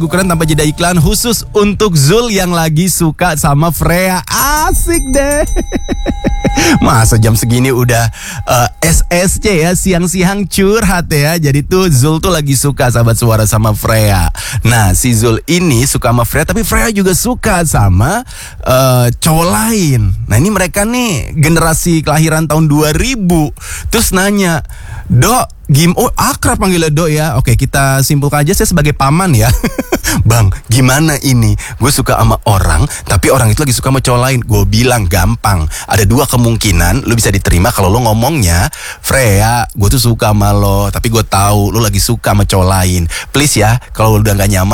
Keren tanpa jeda iklan khusus untuk Zul yang lagi suka sama Freya. Asik deh. Masa jam segini udah SSC ya, siang-siang curhat ya. Jadi tuh Zul tuh lagi suka sahabat suara sama Freya. Nah si Zul ini suka sama Freya, tapi Freya juga suka sama cowok lain. Nah ini mereka nih generasi kelahiran tahun 2000. Terus nanya, Dok, akrab panggilnya Dok ya. Oke, kita simpulkan aja, saya sebagai paman ya. Bang, gimana ini? Gue suka sama orang, tapi orang itu lagi suka sama cowok lain. Gue bilang gampang, ada dua kemungkinan lu bisa diterima kalau lu ngomongnya, Freya, gue tuh suka sama lo, tapi gue tahu lu lagi suka sama cowok lain. Please ya, kalau udah gak nyaman